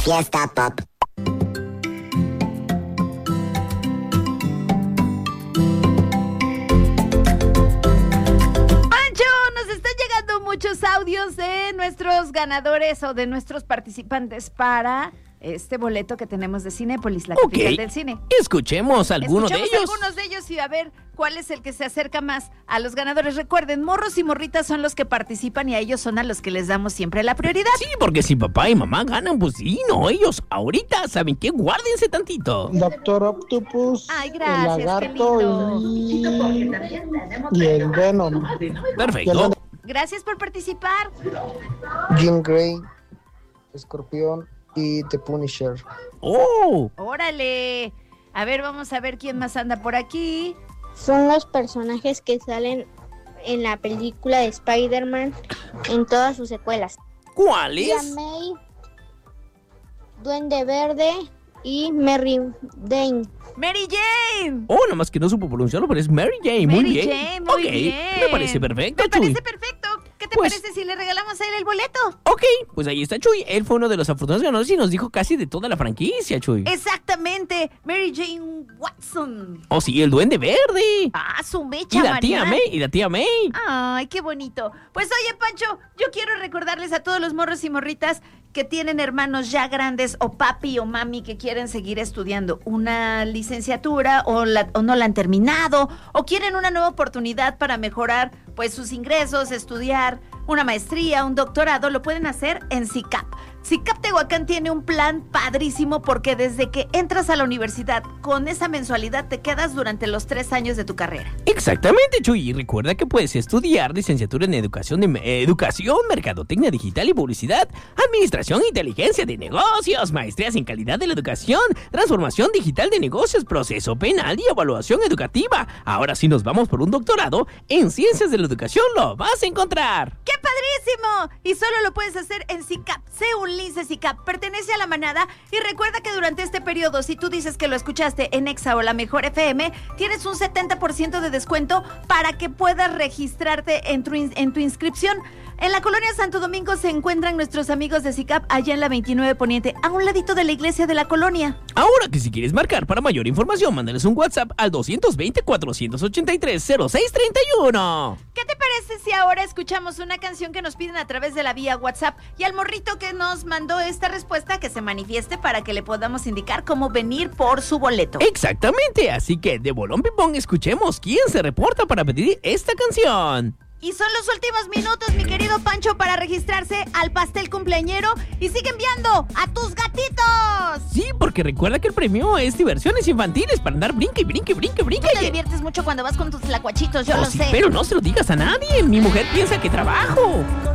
Fiesta Pop. Muchos audios de nuestros ganadores o de nuestros participantes para este boleto que tenemos de Cinépolis, la capital del cine. Escuchemos algunos de ellos y a ver cuál es el que se acerca más a los ganadores. Recuerden, morros y morritas son los que participan y a ellos son a los que les damos siempre la prioridad. Sí, porque si papá y mamá ganan, pues sí, no, ellos ahorita, ¿saben qué? Guárdense tantito. Doctor Octopus, gracias, el lagarto y el Venom. Perfecto. Gracias por participar. Jean Grey, Escorpión y The Punisher. ¡Oh! ¡Órale! A ver, vamos a ver quién más anda por aquí. Son los personajes que salen en la película de Spider-Man en todas sus secuelas. ¿Cuáles? Tía May, Duende Verde y Mary Jane. ¡Mary Jane! Oh, nada más que no supo pronunciarlo, pero es Mary Jane. Muy bien. Jane, muy bien. Me parece perfecto, Chuy. Me parece perfecto. ¿Qué te parece si le regalamos a él el boleto? Ok, pues ahí está Chuy. Él fue uno de los afortunados ganadores y nos dijo casi de toda la franquicia, Chuy. Exactamente. Mary Jane Watson. Oh, sí, el Duende Verde. Su mecha, y la tía May. Ay, qué bonito. Pues oye, Pancho, yo quiero recordarles a todos los morros y morritas que tienen hermanos ya grandes o papi o mami que quieren seguir estudiando una licenciatura o no la han terminado o quieren una nueva oportunidad para mejorar pues sus ingresos, estudiar una maestría, un doctorado, lo pueden hacer en CICAP. CICAP Tehuacán tiene un plan padrísimo porque desde que entras a la universidad con esa mensualidad te quedas durante los 3 años de tu carrera. Exactamente, Chuy. Y recuerda que puedes estudiar licenciatura en educación, mercadotecnia digital y publicidad, administración e inteligencia de negocios, maestrías en calidad de la educación, transformación digital de negocios, proceso penal y evaluación educativa. Ahora sí nos vamos por un doctorado en ciencias de la educación, lo vas a encontrar. ¡Qué padrísimo! Y solo lo puedes hacer en CICAP. Sé un lince CICAP, pertenece a la manada y recuerda que durante este periodo, si tú dices que lo escuchaste en Exa o la Mejor FM, tienes un 70% de descuento para que puedas registrarte en tu inscripción. En la colonia Santo Domingo se encuentran nuestros amigos de CICAP allá en la 29 Poniente, a un ladito de la iglesia de la colonia. Ahora que si quieres marcar para mayor información, mándales un WhatsApp al 220-483-0631. ¿Qué te parece si ahora escuchamos una canción que nos piden a través de la vía WhatsApp y al morrito que nos mandó esta respuesta que se manifieste para que le podamos indicar cómo venir por su boleto? Exactamente, así que de bolón ping-pong escuchemos quién se reporta para pedir esta canción. Y son los últimos minutos, mi querido Pancho, para registrarse al pastel cumpleañero y sigue enviando a tus gatitos. Sí, porque recuerda que el premio es diversiones infantiles para andar brinque. Tú te diviertes mucho cuando vas con tus tlacuachitos, yo lo sé. Pero no se lo digas a nadie, mi mujer piensa que trabajo.